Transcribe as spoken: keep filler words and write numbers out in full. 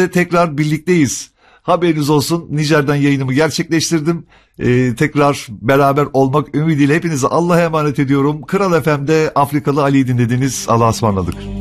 Tekrar birlikteyiz. Haberiniz olsun, Nijer'den yayınımı gerçekleştirdim. Ee, tekrar beraber olmak ümidiyle hepinizi Allah'a emanet ediyorum. Kral F M'de Afrikalı Ali'yi dinlediniz. Allah'a ısmarladık.